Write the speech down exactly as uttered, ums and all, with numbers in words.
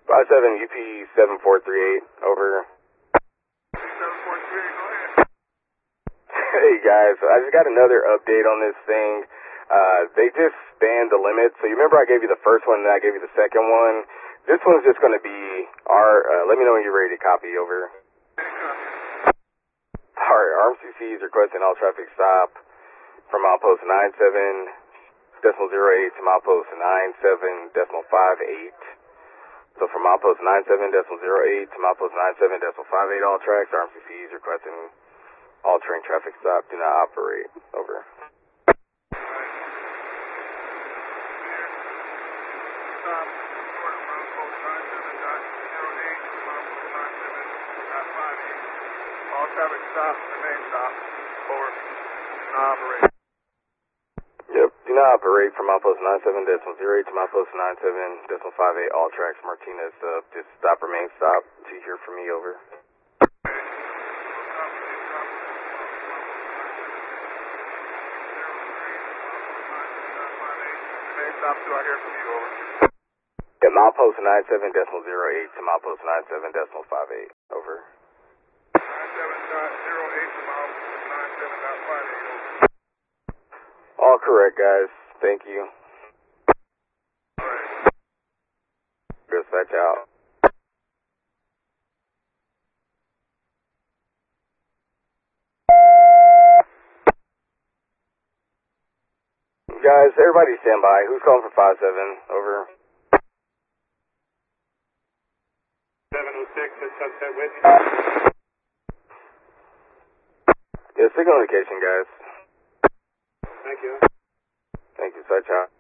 five seven U P seven four three eight, over. seven four three eight, go ahead. Hey guys, I just got another update on this thing. Uh, they just spanned the limit. So you remember I gave you the first one and I gave you the second one? This one's just going to be our, uh, let me know when you're ready to copy, over. Alright, Armed C C is requesting all traffic stop from outpost nine seven decimal zero eight to outpost nine seven decimal five eight. So from outpost nine seven decimal zero eight to outpost nine seven decimal five eight, all tracks, Armed C C is requesting all train traffic stop, do not operate, over. All traffic stop, remain stop, over, do not operate. Yep, do not operate from outpost nine seven decimal zero eight to outpost nine seven decimal five eight, all tracks, Martinez, uh, just stop, remain stop, to hear from me, over. Remain stop, do I hear from you, over? Yeah, outpost nine seven decimal zero eight to outpost nine seven decimal five eight, over. All correct, guys. Thank you. Alright. Dispatch out. Guys, everybody stand by. Who's calling for five seven? Over. seven oh six, that's Sunset Whitney. Yeah, signal indication, guys. Thank you. Thank you, Dispatch out.